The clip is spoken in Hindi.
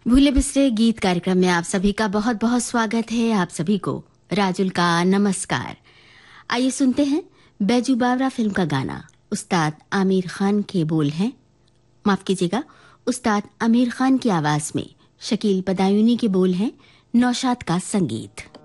भूले बिसरे गीत कार्यक्रम में आप सभी का बहुत बहुत स्वागत है। आप सभी को राजुल का नमस्कार। आइए सुनते हैं बैजू बावरा फिल्म का गाना। उस्ताद आमिर खान के बोल हैं, माफ कीजिएगा, उस्ताद आमिर खान की आवाज में शकील बदायूनी के बोल हैं, नौशाद का संगीत।